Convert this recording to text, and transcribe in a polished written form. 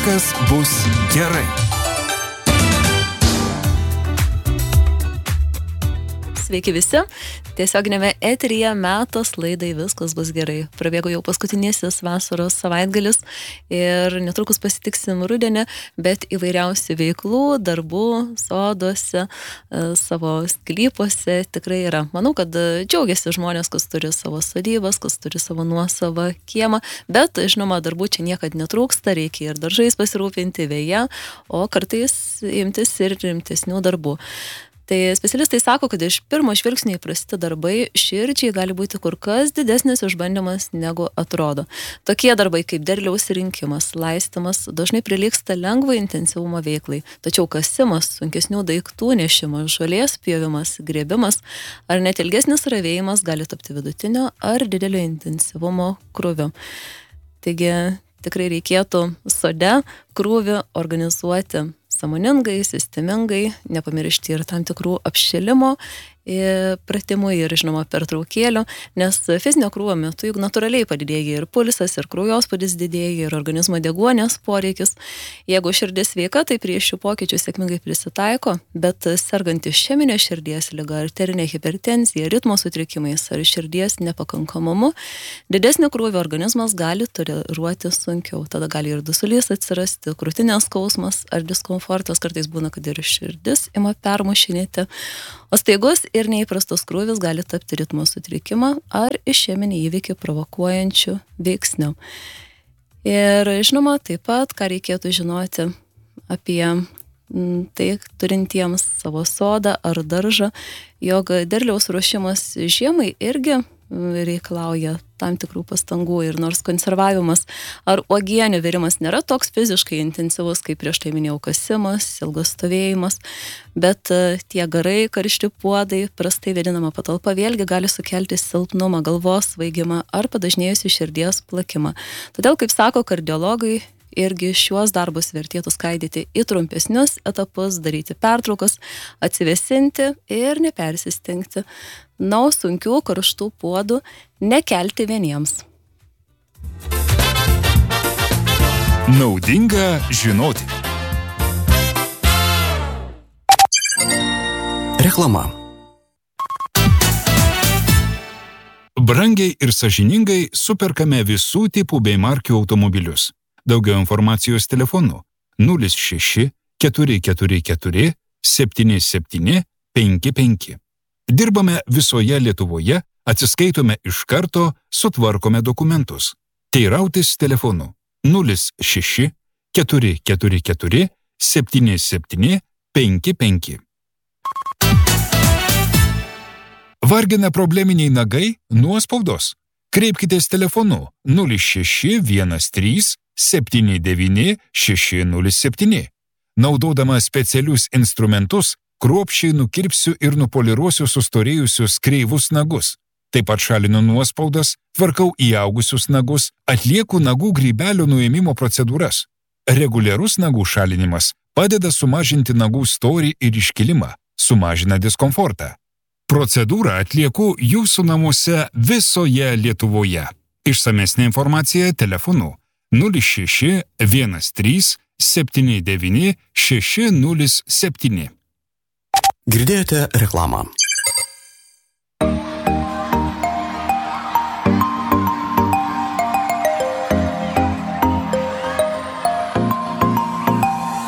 Viskas bus gerai. Sveiki visi. Tiesioginėme eteryje metas laidai Viskas bus gerai. Prabėgo jau paskutinysis vasaros savaitgalis ir netrukus pasitiksim rudenį, bet įvairiausių veiklų, darbų, soduose, savo sklypuose tikrai yra. Manau, kad džiaugiasi žmonės, kas turi savo sodybas, kas turi savo nuosavą kiemą, bet, žinoma, darbų čia niekad netrūksta, reikia ir daržais pasirūpinti, vėja, o kartais imtis ir rimtesnių darbų. Tai specialistai sako, kad iš pirmo žvilgsnio įprasti darbai širdžiai gali būti kur kas didesnis išbandymas negu atrodo. Tokie darbai kaip derliaus rinkimas, laistymas dažnai prilygsta lengvo intensyvumo veiklai. Tačiau kasimas, sunkesnių daiktų nešimas, žolės pjovimas, grėbimas ar net ilgesnis ravėjimas gali tapti vidutinio ar didelio intensyvumo krūviu. Taigi tikrai reikėtų sode krūvį organizuoti sąmoningai, sistemingai, nepamiršti ir tam tikrų apšilimo pratimų ir, žinoma, pertraukėlių, nes fizinio krūvio metu juk natūraliai padidėja ir pulsas, ir kraujospūdis didėja, ir organizmo deguonies poreikis. Jeigu širdis sveika, tai prie šių pokyčių sėkmingai prisitaiko, bet sergant išeminė širdies liga, arterinė hipertenzija, ritmo sutrikimais ar širdies nepakankamumu, didesnį krūvį organizmas gali toleruoti sunkiau. Tada gali ir dusulys atsirasti, krūtinės skausmas ar diskomfortas, kartais būna, kad ir širdis ima permušinėti, o staigus ir neįprastas krūvis gali tapti ritmo sutrikimą ar išeminį įvykį provokuojančių veiksnių. Ir žinoma, taip pat, ką reikėtų žinoti apie tai turintiems savo sodą ar daržą, jog derliaus ruošimas žiemai irgi reikalauja tam tikrų pastangų ir nors konservavimas ar uogienių virimas nėra toks fiziškai intensyvus, kaip prieš tai minėjau kasimas, ilgas stovėjimas, bet tie garai, karšti puodai, prastai vėdinama patalpa vėlgi gali sukelti silpnumą, galvos svaigimą ar padažnėjusį širdies plakimą. Todėl, kaip sako kardiologai, irgi šiuos darbus vertėtų skaidyti į trumpesnius etapus, daryti pertraukas, atsivėsinti ir nepersistengti. Na, o sunkių karštų puodų nekelti vieniems. Naudinga žinoti. Reklama. Brangiai ir sąžiningai superkame visų tipų bei markių automobilius. Daugiau informacijos telefonu 06 444 77 55. Dirbame visoje Lietuvoje, atsiskaitome iš karto, sutvarkome dokumentus. Teirautis telefonu 06 444 77 55. Vargina probleminiai nagai, nuospaudos? Kreipkitės telefonu 0613 79 607. Naudodama specialius instrumentus, kruopščiai nukirpsiu ir nupoliruosiu sustorėjusius kreivus nagus. Taip pat šalinu nuospaudas, tvarkau įaugusius nagus, atlieku nagų grybelio nuėmimo procedūras. Reguliarus nagų šalinimas padeda sumažinti nagų storį ir iškilimą, sumažina diskomfortą. Procedūrą atlieku jūsų namuose visoje Lietuvoje. Išsamesnė informacija telefonu 06 13 79 607. Girdėjote reklamą.